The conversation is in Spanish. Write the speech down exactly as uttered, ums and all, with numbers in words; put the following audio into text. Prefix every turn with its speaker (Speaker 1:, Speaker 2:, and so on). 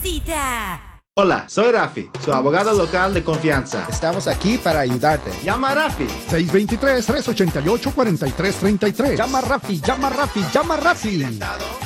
Speaker 1: cita.
Speaker 2: Hola, soy Rafi, su abogado local de confianza.
Speaker 3: Estamos aquí para ayudarte.
Speaker 2: Llama a Rafi.
Speaker 4: seis dos tres, tres ocho ocho, cuatro tres tres tres. Llama a Rafi, llama a Rafi, llama a Rafi.